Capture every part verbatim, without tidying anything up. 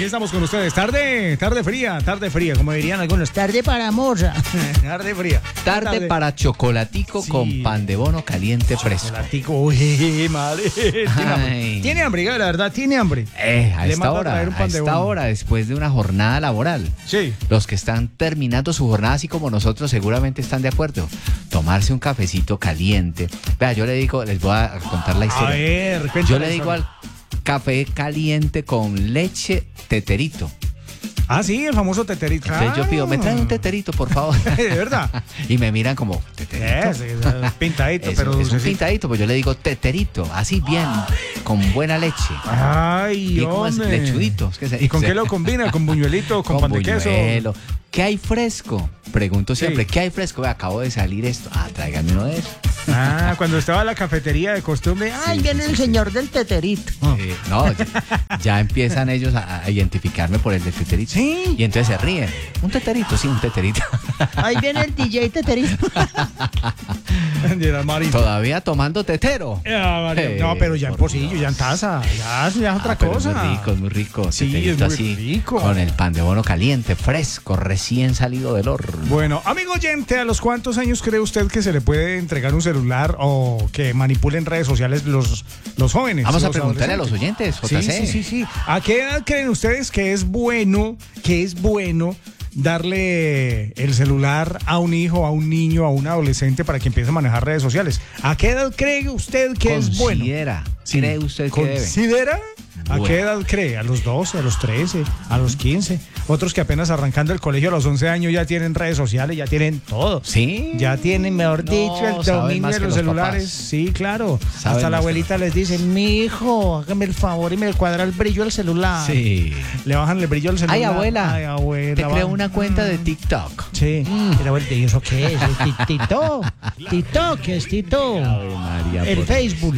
aquí estamos con ustedes. Tarde, tarde fría, tarde fría, como dirían algunos. Tarde para morra. Tarde fría. Tarde, tarde. Para chocolatico sí. Con pan de bono caliente fresco. Chocolatico, uy, madre. Tiene hambre, tiene hambre, la verdad, tiene hambre. Eh, a esta hora, a, a esta hora, después de una jornada laboral. Sí. Los que están terminando su jornada, así como nosotros, seguramente están de acuerdo. Tomarse un cafecito caliente. Vea, yo le digo, les voy a contar la historia. A ver, cuéntame. Yo le digo al café caliente con leche teterito. Ah, sí, el famoso teterito. Entonces ah. yo pido, me traen un teterito, por favor. ¿De verdad? Y me miran como, ¿teterito? Es, es pintadito, es, pero... Es un pintadito, pues yo le digo teterito, así bien, con buena leche. Ay, hombre. Lechudito. Es que se, ¿Y con se, qué lo combina? ¿Con buñuelito o con, con pan de queso? Buñuelo. ¿Qué hay fresco? Pregunto siempre, sí. ¿Qué hay fresco? Ve, acabo de salir esto. Ah, tráigame uno de esos. Ah, cuando estaba a la cafetería de costumbre, ay, sí, viene sí, el sí, señor sí. del teterito. Oh. Sí, no, ya, ya empiezan ellos a, a identificarme por el del teterito. Sí. Y entonces se ríen. Un teterito, sí, un teterito. Ahí viene el D J teterito. Todavía tomando tetero. Yeah, eh, no, pero ya en pocillo, ya en taza. Ya, ya es otra ah, cosa. Es muy rico, es muy rico. Sí, es muy así, rico. Con el pan de bono caliente, fresco, recién salido del horno. Bueno, amigo oyente, ¿a los cuántos años cree usted que se le puede entregar un celular o que manipulen redes sociales los, los jóvenes? Vamos los a preguntarle a los oyentes, J C. Sí, sí, sí, sí. ¿A qué edad creen ustedes que es bueno, que es bueno darle el celular a un hijo, a un niño, a un adolescente para que empiece a manejar redes sociales? ¿A qué edad cree usted que Considera, es bueno? ¿Considera? ¿Cree usted que ¿Considera? debe? ¿A Bueno. qué edad cree? ¿A los doce, a los trece, a los quince? Otros que apenas arrancando el colegio a los once años ya tienen redes sociales, ya tienen todo. ¿Sí? Ya tienen, mejor no, dicho, el dominio de los, los celulares. Papás. Sí, claro. Hasta la abuelita les dice, mi hijo, hágame el favor y me cuadra el brillo del celular. Sí. Le bajan el brillo del celular. Ay, abuela. Ay, abuela. Te creo una cuenta de TikTok. Sí. Mm. Y la abuelita, ¿y eso qué es? ¿Tito? ¿Tito? ¿Qué es Tito? María, el Facebook.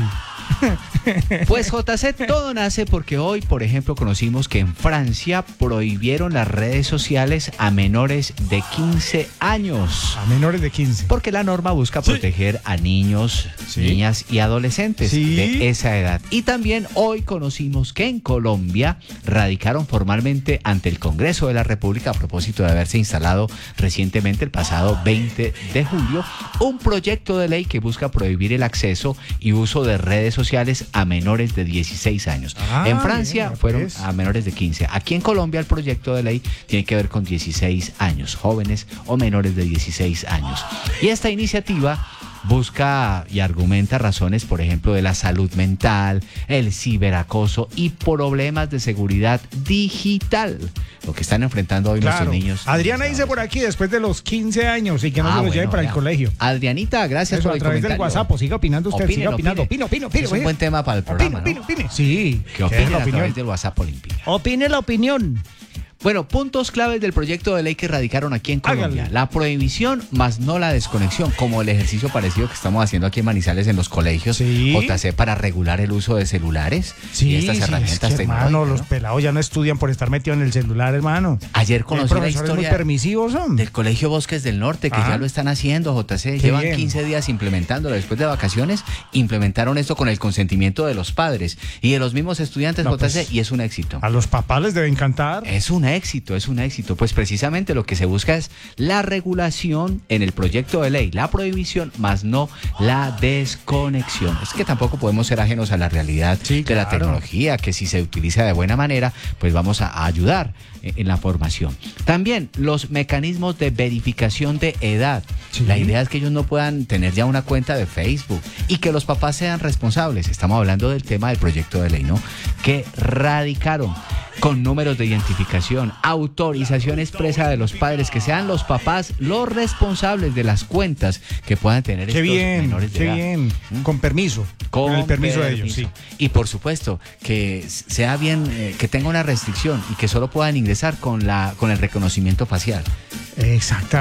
Pues J C, todo nace porque hoy, por ejemplo, conocimos que en Francia prohibieron las redes sociales a menores de quince años. A menores de quince. Porque la norma busca sí. proteger a niños, sí. niñas y adolescentes sí. de esa edad. Y también hoy conocimos que en Colombia radicaron formalmente ante el Congreso de la República, a propósito de haberse instalado recientemente el pasado veinte de julio, un proyecto de ley que busca prohibir el acceso y uso de redes sociales a menores de dieciséis años. Ah, en Francia bien, fueron pues. a menores de quince. Aquí en Colombia el proyecto de ley tiene que ver con dieciséis años, jóvenes o menores de dieciséis años. Y esta iniciativa busca y argumenta razones, por ejemplo, de la salud mental, el ciberacoso y problemas de seguridad digital, lo que están enfrentando hoy claro. nuestros niños. Adriana dice por aquí, después de los quince años y que no ah, se los bueno, lleve para ya. el colegio. Adrianita, gracias Eso, por el a través comentario. del WhatsApp, siga opinando usted, opine, siga opinando. Opine, opine, opine, es un buen tema para el programa, opine, ¿no? Opine, opine. Sí. Que opine a través del WhatsApp Olimpia. Opine la opinión. Bueno, puntos claves del proyecto de ley que radicaron aquí en Colombia. Hágale. La prohibición, más no la desconexión, como el ejercicio parecido que estamos haciendo aquí en Manizales en los colegios, sí. J C, para regular el uso de celulares sí, y estas sí, herramientas es que, tecnológicas. Hermano, ¿no? los pelados ya no estudian por estar metidos en el celular, hermano. Ayer conocí la historia muy permisivos, son. del Colegio Bosques del Norte, que ah. ya lo están haciendo, J C. Llevan bien. quince días implementándolo. Después de vacaciones, implementaron esto con el consentimiento de los padres y de los mismos estudiantes, no, J C, pues, y es un éxito. A los papás les debe encantar. Es un éxito, es un éxito. Pues precisamente lo que se busca es la regulación en el proyecto de ley, la prohibición, más no la desconexión. Es que tampoco podemos ser ajenos a la realidad sí, de claro. la tecnología, que si se utiliza de buena manera, pues vamos a ayudar en la formación. También los mecanismos de verificación de edad. Sí. La idea es que ellos no puedan tener ya una cuenta de Facebook y que los papás sean responsables. Estamos hablando del tema del proyecto de ley, ¿no? Que radicaron con números de identificación, autorización expresa de los padres, que sean los papás los responsables de las cuentas que puedan tener qué estos bien, menores de qué edad. bien, ¿Mm? con permiso, con, con el permiso, permiso de ellos, sí. Y por supuesto que sea bien, eh, que tenga una restricción y que solo puedan ingresar con la con el reconocimiento facial.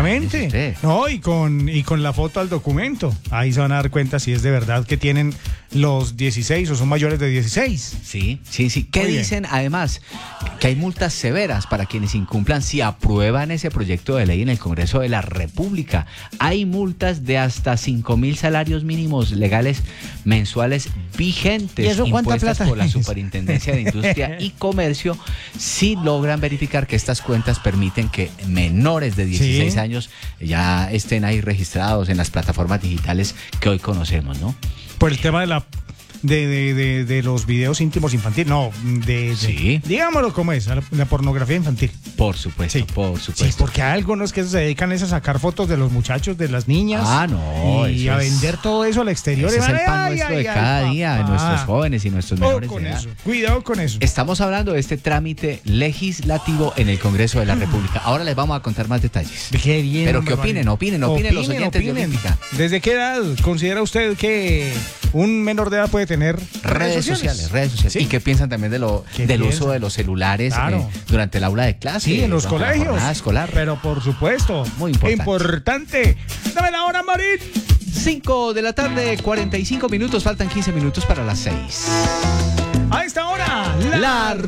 Exactamente. No, y con y con la foto al documento. Ahí se van a dar cuenta si es de verdad que tienen los dieciséis o son mayores de dieciséis. Sí, sí, sí. ¿Qué Muy dicen? bien. Además, que hay multas severas para quienes incumplan si aprueban ese proyecto de ley en el Congreso de la República. Hay multas de hasta cinco mil salarios mínimos legales mensuales vigentes, ¿Y eso cuánta impuestas plata por la es? Superintendencia de Industria y Comercio, si logran verificar que estas cuentas permiten que menores de dieciséis Sí. años ya estén ahí registrados en las plataformas digitales que hoy conocemos, ¿no? Por el tema de la de, de, de, de los videos íntimos infantiles. No, de, de- Sí. digámoslo como es, la, la pornografía infantil. Por supuesto, Sí. por Sí, supuesto. porque hay algunos que se dedican es a sacar fotos de los muchachos, de las niñas. Ah, no, Y eso a es- vender todo eso al exterior. Ese Y es el van, pan ay, nuestro ay, de ay, cada día, de papá. nuestros jóvenes y nuestros Ojo menores con de edad. eso. Cuidado con eso. Estamos hablando de este trámite legislativo en el Congreso de la República. Ahora les vamos a contar más detalles. Qué bien. Pero hombre, que opinen, María. opinen, opinen los oyentes de Olímpica. ¿Desde qué edad considera usted que un menor de edad puede tener Redes sociales, redes sociales. Sí. ¿Y qué piensan también de lo, ¿Qué del piensan? uso de los celulares Claro. eh, durante el aula de clase? Sí, en los durante la colegios. jornada escolar. Pero por supuesto. Muy importante. Importante. Dame la hora, Marín. cinco de la tarde, cuarenta y cinco minutos. Faltan quince minutos para las seis. A esta hora, La